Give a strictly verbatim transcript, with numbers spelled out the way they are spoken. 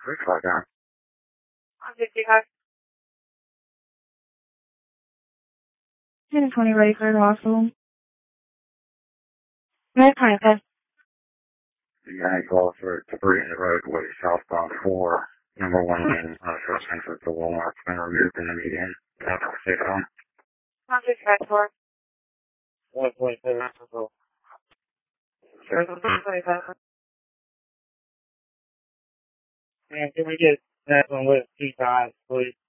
Three five down. one sixty-five. ten twenty ready for the hospital. Nine twenty-five. You got any call for debris in the roadway southbound four, number one lane, uh, first entrance to Walmart's been removed in the median. That's what they found. one sixty-five four. one point seven. one twenty-five. Man, can we get that one with two times, please?